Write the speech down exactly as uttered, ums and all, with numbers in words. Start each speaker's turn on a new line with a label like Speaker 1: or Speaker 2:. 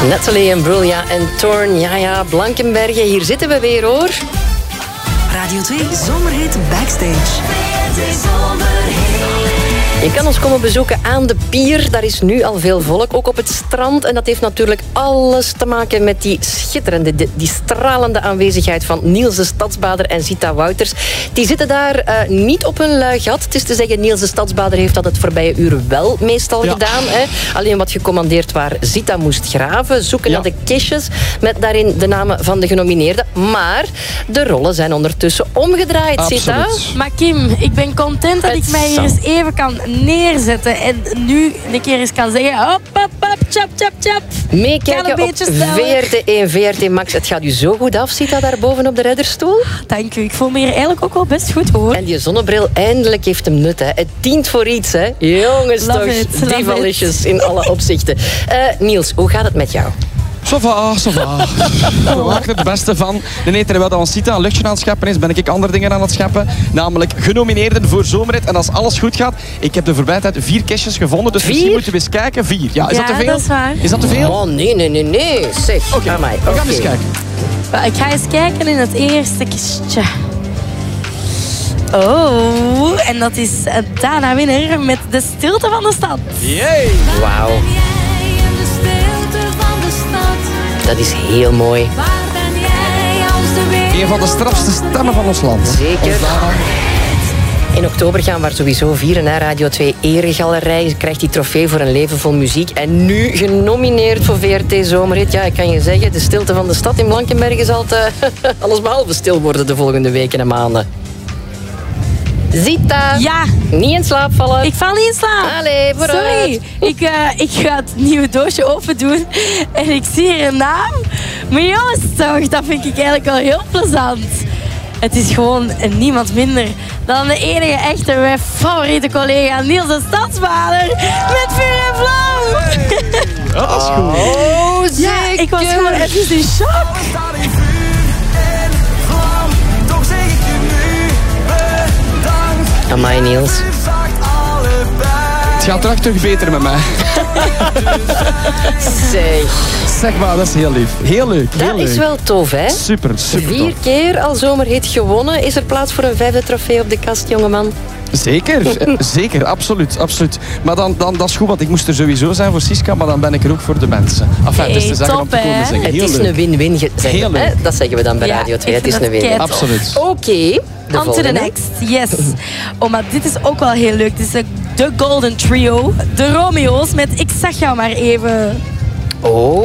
Speaker 1: Natalie en Brulia en Thorn. Ja, ja, Blankenberge. Hier zitten we weer, hoor.
Speaker 2: Radio twee Zomerhit Backstage.
Speaker 1: Je kan ons komen bezoeken aan de pier. Daar is nu al veel volk, ook op het strand. En dat heeft natuurlijk alles te maken met die schitterende, die, die stralende aanwezigheid van Niels de Stadsbader en Zita Wouters. Die zitten daar uh, niet op hun lui gat. Het is te zeggen, Niels de Stadsbader heeft dat het voorbije uur wel meestal ja. gedaan. Hè. Alleen wat gecommandeerd waar Zita moest graven, zoeken ja. naar de kistjes met daarin de namen van de genomineerden. Maar de rollen zijn ondertussen omgedraaid,
Speaker 3: Absoluut.
Speaker 1: Zita.
Speaker 4: Maar Kim, ik ben content dat ik mij hier eens even kan neerzetten en nu een keer eens kan zeggen hop, hop, hop, chap, chap, chap.
Speaker 1: Meekijken op V R T één, V R T Max. Het gaat u zo goed af, Zita, daar boven op de redderstoel.
Speaker 4: Dank u, ik voel me hier eigenlijk ook wel best goed, hoor.
Speaker 1: En die zonnebril, eindelijk heeft hem nut, hè. Het dient voor iets, hè. Jongens,
Speaker 4: love
Speaker 1: toch,
Speaker 4: it,
Speaker 1: divalicious in alle opzichten. Uh, Niels, hoe gaat het met jou?
Speaker 3: Ça va, ça va. We maken het beste van. Nee, terwijl dat ons Zita een luchtje aan het scheppen is, ben ik andere dingen aan het scheppen. Namelijk genomineerden voor Zomerhit. En als alles goed gaat, ik heb de voorbije tijd vier kistjes gevonden. Dus
Speaker 1: vier?
Speaker 3: misschien moeten we eens kijken. Vier. Ja, is
Speaker 4: ja,
Speaker 3: dat te veel?
Speaker 4: dat is waar.
Speaker 3: Is dat te veel?
Speaker 1: Oh, nee, nee, nee, nee. Zeg,
Speaker 3: Oké, okay.
Speaker 1: okay.
Speaker 3: we gaan
Speaker 1: okay.
Speaker 3: eens kijken.
Speaker 4: Ik ga eens kijken in het eerste kistje. Oh, en dat is Dana Winner met De Stilte van de Stad.
Speaker 3: Yay!
Speaker 1: Wauw. Dat is heel mooi.
Speaker 3: Een van de strafste stemmen van ons land.
Speaker 1: Zeker. In oktober gaan we haar sowieso vieren. Hè? Radio twee Eregalerij. Je krijgt die trofee voor een leven vol muziek. En nu genomineerd voor V R T Zomerhit. Ja, ik kan je zeggen, de stilte van de stad in Blankenberge zal het uh, allesbehalve stil worden de volgende weken en maanden. Zita,
Speaker 4: Ja.
Speaker 1: niet in slaap vallen.
Speaker 4: Ik val niet in slaap.
Speaker 1: Allee, vooruit.
Speaker 4: Sorry, ik, uh, ik ga het nieuwe doosje open doen en ik zie hier een naam. Maar jongens toch, dat vind ik eigenlijk wel heel plezant. Het is gewoon niemand minder dan de enige echte, mijn favoriete collega Niels de Stadsbader met Vuur en Vlam.
Speaker 3: Hey. Ja, dat is goed.
Speaker 1: Oh, zeker.
Speaker 4: Ja, ik was gewoon even in shock.
Speaker 1: Amai, Niels.
Speaker 3: Het gaat terug terug beter met mij.
Speaker 1: Zeg.
Speaker 3: Zeg maar, dat is heel lief. Heel leuk. Heel
Speaker 1: Dat
Speaker 3: leuk.
Speaker 1: is wel tof, hè?
Speaker 3: Super, super
Speaker 1: Vier
Speaker 3: tof.
Speaker 1: keer al Zomerhit gewonnen. Is er plaats voor een vijfde trofee op de kast, jongeman?
Speaker 3: Zeker, zeker, absoluut, absoluut. Maar dan, dan, dat is goed, want ik moest er sowieso zijn voor Siska, maar dan ben ik er ook voor de mensen. Enfin,
Speaker 4: Hey,
Speaker 3: het is te zeggen
Speaker 4: top,
Speaker 3: om te komen
Speaker 4: hè?
Speaker 3: zeggen.
Speaker 1: Het
Speaker 3: Heel
Speaker 1: is
Speaker 3: leuk.
Speaker 1: een win-win, ge- zeggen,
Speaker 3: Heel leuk.
Speaker 1: hè? Dat zeggen we dan bij
Speaker 4: Ja,
Speaker 1: Radio twee.
Speaker 4: ik
Speaker 1: Het is
Speaker 4: vind
Speaker 1: een
Speaker 4: dat
Speaker 1: win-win.
Speaker 4: kei-
Speaker 3: Absoluut.
Speaker 1: Oké, de
Speaker 4: On to the
Speaker 1: volgende.
Speaker 4: next, yes. Oh, maar dit is ook wel heel leuk. Dit is de, de Golden Trio, de Romeo's met Ik zag jou maar even.
Speaker 1: Oh.